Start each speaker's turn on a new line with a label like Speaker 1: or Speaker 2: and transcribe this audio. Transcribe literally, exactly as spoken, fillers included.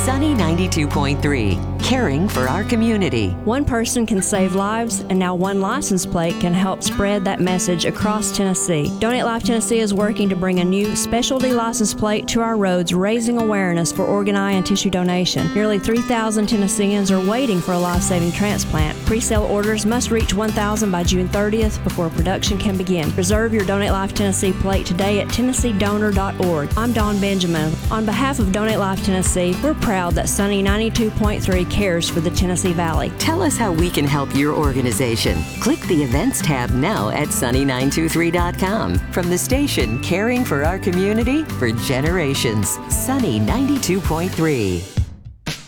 Speaker 1: Sunny ninety-two point three, caring for our community.
Speaker 2: One person can save lives, and now one license plate can help spread that message across Tennessee. Donate Life Tennessee is working to bring a new specialty license plate to our roads, raising awareness for organ, eye, and tissue donation. Nearly three thousand Tennesseans are waiting for a life-saving transplant. Pre-sale orders must reach one thousand by June thirtieth before production can begin. Reserve your Donate Life Tennessee plate today at tennessee donor dot org. I'm Dawn Benjamin. On behalf of Donate Life Tennessee, we're proud that Sunny ninety-two point three cares for the Tennessee Valley.
Speaker 1: Tell us how we can help your organization. Click the Events tab now at sunny nine two three dot com. From the station caring for our community for generations, Sunny ninety-two point three.